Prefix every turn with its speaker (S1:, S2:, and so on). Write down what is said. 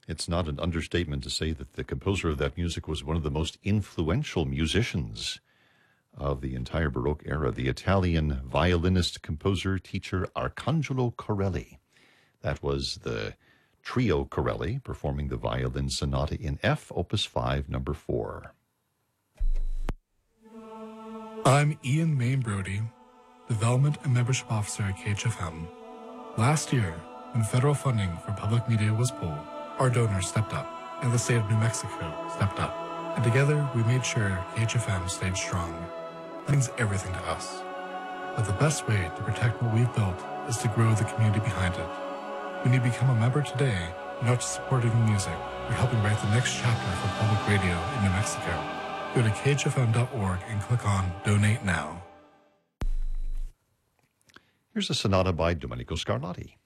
S1: It's not an understatement to say that the composer of that music was one of the most influential musicians of the entire Baroque era, the Italian violinist, composer, teacher Arcangelo Corelli. That was the Trio Corelli performing the violin sonata in F, Opus 5, number 4.
S2: I'm Ian Main Brody, Development and Membership Officer at KHFM. Last year, when federal funding for public media was pulled, our donors stepped up, and the state of New Mexico stepped up. And together, we made sure KHFM stayed strong. That means everything to us. But the best way to protect what we've built is to grow the community behind it. When you become a member today, you're not just supporting the music, you're helping write the next chapter for public radio in New Mexico. Go to khfm.org and click on Donate Now.
S1: Here's a sonata by Domenico Scarlatti.